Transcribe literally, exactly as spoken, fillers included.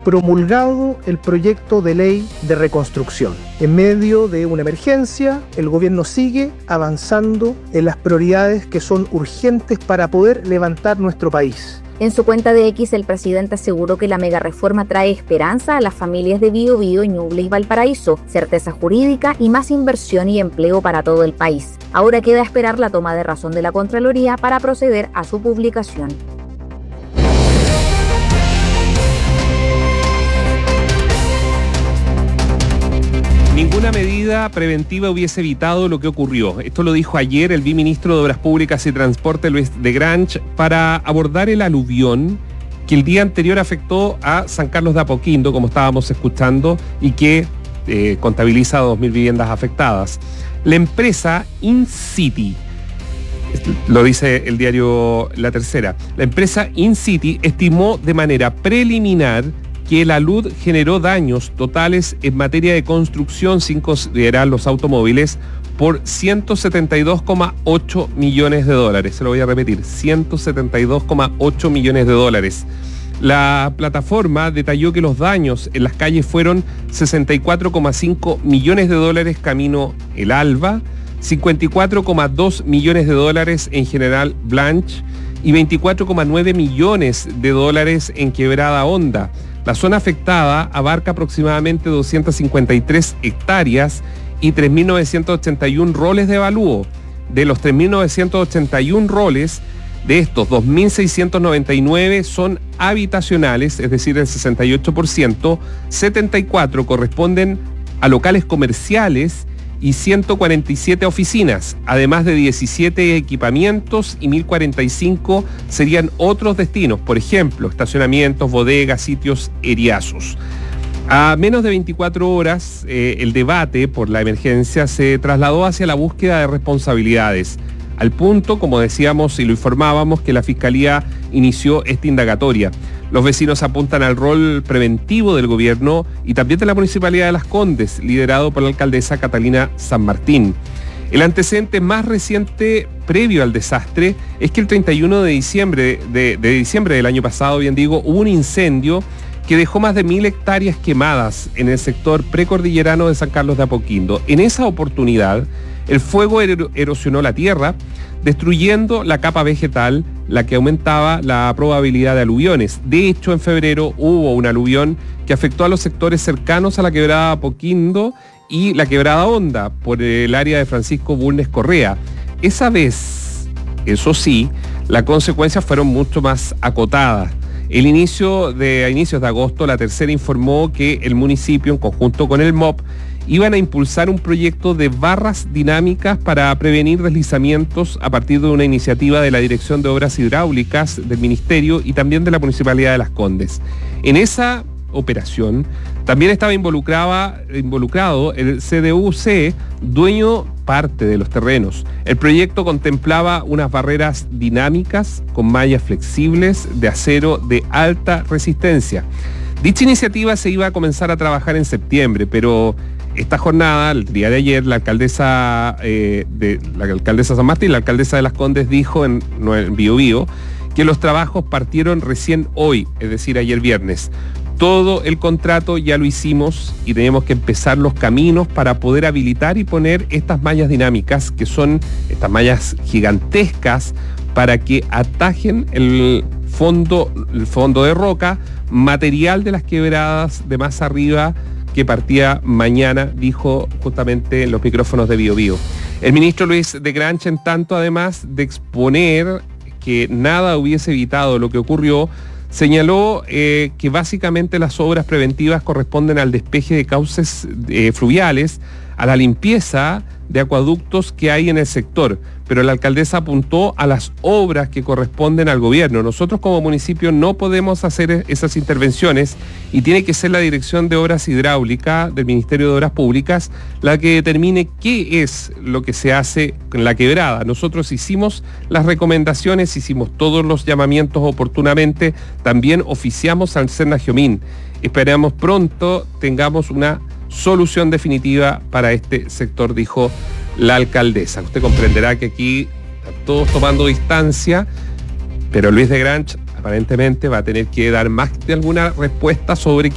promulgado el proyecto de ley de reconstrucción. En medio de una emergencia, el gobierno sigue avanzando en las prioridades que son urgentes para poder levantar nuestro país. En su cuenta de X, el presidente aseguró que la megareforma trae esperanza a las familias de Biobío, Ñuble y Valparaíso, certeza jurídica y más inversión y empleo para todo el país. Ahora queda esperar la toma de razón de la Contraloría para proceder a su publicación. Ninguna medida preventiva hubiese evitado lo que ocurrió. Esto lo dijo ayer el viceministro de Obras Públicas y Transporte, Luis de Granch, para abordar el aluvión que el día anterior afectó a San Carlos de Apoquindo, como estábamos escuchando, y que eh, contabiliza dos mil viviendas afectadas. La empresa InCity, lo dice el diario La Tercera, la empresa InCity estimó de manera preliminar que el alud generó daños totales en materia de construcción, sin considerar los automóviles, por ciento setenta y dos coma ocho millones de dólares. Se lo voy a repetir, ciento setenta y dos coma ocho millones de dólares. La plataforma detalló que los daños en las calles fueron sesenta y cuatro coma cinco millones de dólares camino El Alba, cincuenta y cuatro coma dos millones de dólares en General Blanch y veinticuatro coma nueve millones de dólares en Quebrada Honda. La zona afectada abarca aproximadamente doscientas cincuenta y tres hectáreas y tres mil novecientos ochenta y uno roles de avalúo. De los tres mil novecientos ochenta y uno roles, de estos dos mil seiscientos noventa y nueve son habitacionales, es decir, el sesenta y ocho por ciento, setenta y cuatro corresponden a locales comerciales y ciento cuarenta y siete oficinas, además de diecisiete equipamientos, y mil cuarenta y cinco serían otros destinos, por ejemplo, estacionamientos, bodegas, sitios eriazos. A menos de veinticuatro horas, eh, el debate por la emergencia se trasladó hacia la búsqueda de responsabilidades, al punto, como decíamos y lo informábamos, que la Fiscalía inició esta indagatoria. Los vecinos apuntan al rol preventivo del gobierno y también de la Municipalidad de Las Condes, liderado por la alcaldesa Catalina San Martín. El antecedente más reciente previo al desastre es que el treinta y uno de diciembre, de, de diciembre del año pasado, bien digo, hubo un incendio que dejó más de mil hectáreas quemadas en el sector precordillerano de San Carlos de Apoquindo. En esa oportunidad, el fuego ero- erosionó la tierra, destruyendo la capa vegetal, la que aumentaba la probabilidad de aluviones. De hecho, en febrero hubo un aluvión que afectó a los sectores cercanos a la quebrada Apoquindo y la quebrada Honda, por el área de Francisco Bulnes Correa. Esa vez, eso sí, las consecuencias fueron mucho más acotadas. El inicio de, a inicios de agosto, La Tercera informó que el municipio, en conjunto con el M O P, iban a impulsar un proyecto de barras dinámicas para prevenir deslizamientos a partir de una iniciativa de la Dirección de Obras Hidráulicas del Ministerio y también de la Municipalidad de Las Condes. En esa operación también estaba involucrada, involucrado el C D U C, dueño parte de los terrenos. El proyecto contemplaba unas barreras dinámicas con mallas flexibles de acero de alta resistencia. Dicha iniciativa se iba a comenzar a trabajar en septiembre, pero esta jornada, el día de ayer, la alcaldesa eh, de la alcaldesa San Martín, la alcaldesa de Las Condes, dijo en, en Biobío que los trabajos partieron recién hoy, es decir, ayer viernes. Todo el contrato ya lo hicimos y tenemos que empezar los caminos para poder habilitar y poner estas mallas dinámicas, que son estas mallas gigantescas, para que atajen el fondo, el fondo de roca, material de las quebradas de más arriba, que partía mañana, dijo justamente en los micrófonos de Biobío. El ministro Luis de Granch, en tanto, además de exponer que nada hubiese evitado lo que ocurrió, señaló eh, que básicamente las obras preventivas corresponden al despeje de cauces eh, fluviales, a la limpieza de acueductos que hay en el sector, pero la alcaldesa apuntó a las obras que corresponden al gobierno. Nosotros como municipio no podemos hacer esas intervenciones y tiene que ser la Dirección de Obras Hidráulicas del Ministerio de Obras Públicas la que determine qué es lo que se hace en la quebrada. Nosotros hicimos las recomendaciones, hicimos todos los llamamientos oportunamente, también oficiamos al Cernagiomín. Esperamos pronto tengamos una solución definitiva para este sector, dijo la alcaldesa. Usted comprenderá que aquí están todos tomando distancia, pero Luis de Granch aparentemente va a tener que dar más de alguna respuesta sobre